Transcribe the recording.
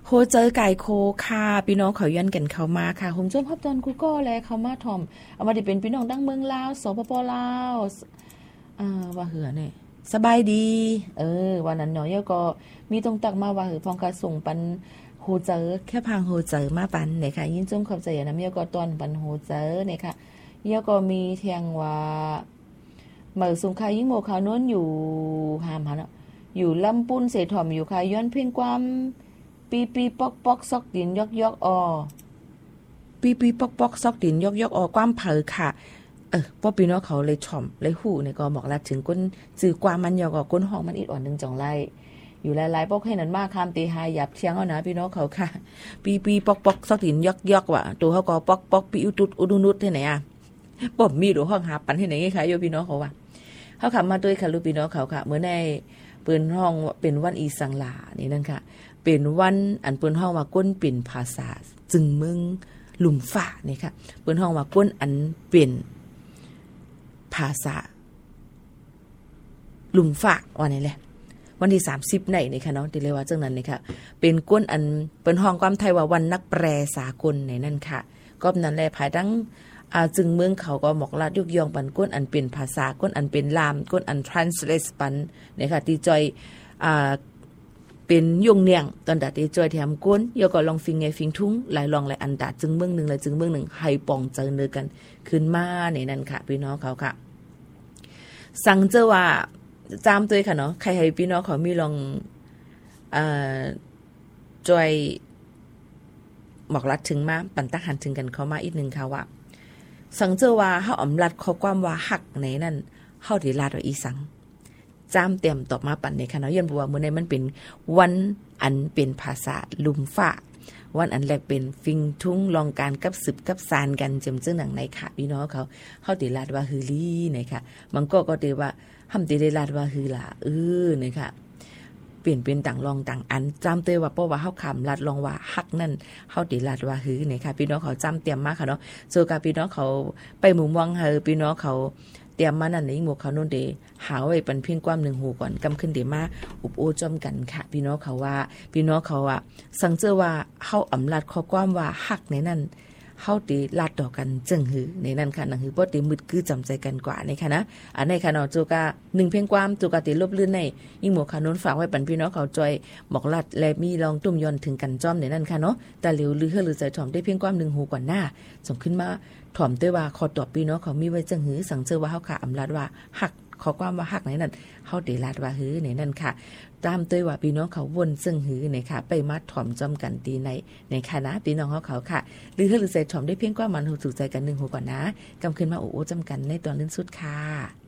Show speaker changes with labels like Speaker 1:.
Speaker 1: โคเจอไก่โคค่ะพี่น้องเขาย้อนกันเข้ามาค่ะคุณผู้ชมครับตอนกูก็แลเขามาถ่อมเอามาดิเป็นพี่น้องดั้งเมืองลาวสปปลาวว่าเหือเนี่ยสบายดีวันนั้นเนาะก็มีตรงตักมาว่าหือพองกระส่งปันโฮเจอแค่พังโฮเจอมาปันเนี่ยค่ะยินจมขอบใจนะเมียก็ตอนปันโฮเจอเนี่ยค่ะเมียก็มีเทียงว่าเหมือสุงคายิ่งโมขาวน้นอยู่หามหันอยู่ลำปุ้นเสถ่อมอยู่ค่ะย้อนเพียงความปีปอกซอกดินยอกอปีปอกซอกดินยอกอความเผอค่ะป้อปีน้องเขาเลยถ่อมเลยหูเนี่ยก็บอกละถึงก้นจื้อความมันยอกก้นห้องมันอีดอ่อนนึงจ่องไล่อยู่หลายๆปอกให้นั้นมากคามตีหายหยับเชียงเอานะพี่น้องเขาค่ะปีปอกซอกดินยอกว่ะตัวเขาก็ปอกปีอุตุอุดุนุดที่ไหนอ่ะป้อมมีดูห้องหาปันที่ไหนค่ะโยพี่น้องเขาว่าเขาขับมาด้วยค่ะลูกพี่น้องเขาค่ะเมื่อในเปิ้นห้องเป็นวันอีสังหลานี่นั่นค่ะเป็นวันอันเปิ้นห้องว่าก้นเป็นภาษาจึงเมืองหลุมฝ่านี่ค่ะเปิ้นห้องว่าก้นอันเป็นภาษาหลุมฝ่าว่านี่แหละวันที่30ไหนนี่ค่ะเนาะที่เรียกว่าจังนั้นนี่ค่ะเป็นก้นอันเปิ้นห้องความไทยว่าวันนักแปลสากลในนั่นค่ะก็นั้นแหละภายทั้งจึงเมืองเขาก็หมอกลาดยกยองปันก้นอันเป็นภาษาก้นอันเป็นลามก้นอัน translate ปันเนี่ยค่ะที่จอยเป็นยงเนียงตอนดัดที่จอยแถมก้นยก็ลองฟิงไงฟิงทุ่งหลายลองหลายอันดัดจึงเมืองนึงเลยจึงเมืองนึงให้ป่องเจอเนกันขึ้นมาในนั้นค่ะพี่น้องเขาค่ะสั่งเจอว่าจามตัวค่ะเนาะใครให้พี่น้องเขามีลองจอยหมอกลัดถึงมาปันตักหันถึงกันเข้ามาอีกนึงค่ะว่าสังเจอว่าเฮาอำลัดข้อความว่าฮักในนั่นเฮาได้ลาดว่าอีสังจามเต็มตอบมาปั่นในคณะย้อนบ่ว่ามื้อนี้มันเป็นวันอันเป็นภาษาลุมฟ้าวันอันแรกเป็นฟิงทุ่งลองการกับสืบกับซานกันจำจึงหนังในค่ะพี่น้องเขาเฮาได้ลาดว่าฮือลีในค่ะมันก็ได้ว่าหำได้ลาดว่าฮือล่ะนี่ค่ะเปลี่ยนเป็นต่างลองต่างอันจำเตยว่าเพราะว่าเฮาคำลัดลองว่าฮักนั่นเฮาได้ลาดว่าฮือนี่ค่ะพี่น้องเขาจำเตรียมมาค่ะเนาะโซกาพี่น้องเขาไปหมู่มองพี่น้องเขาเตรียมมานั่นนี่หมู่เขาโน่นเดหาไว้ปันเพียงความ1หูก่อนกำขึ้นเดมาอุบโอจอมกันค่ะพี่น้องเขาว่าพี่น้องเขาว่าสังเจอว่าเฮาอำลัดข้อความว่าฮักในนั้นเฮาติลาดดอกกันจึงหือในนั้นค่ะนังหือบ่ติมึดคือจำใจกันกว่าในค่ะนะอันในค่ะเนาะโจกา1เพียงความโจกาติลบลื่นในยิ่งหมู่เขาโน่นฝากไว้ปันพี่น้องเขาจอยหมอกลัดและมีลองตุ้มยอนถึงกันจ้อมในนั้นค่ะเนาะแต่เหลียวลือหรือใจถ่อมได้เพียงความ1หูก่อนหน้าส่งขึ้นมาถ่อมด้วยว่าขอตอบพี่น้องเขามีไว้จังหือสังเจอว่าเฮาค่ะอำลัดว่าฮักขอความว่าฮักในนั้นเฮาได้ลาดว่าหือในนั้นค่ะตามด้วยว่าพี่น้องเขาวนซึ่งหือในค่ะไปมาถ่อมจ้อมกันตีในคณะพี่น้องเขาค่ะหรือใส่ถ่อมได้เพียงกว่ามันหูถูกใจกัน1หูก่อนนะกำขึ้นมาโอ้จ้ำกันในตอนลื่นสุดค่ะ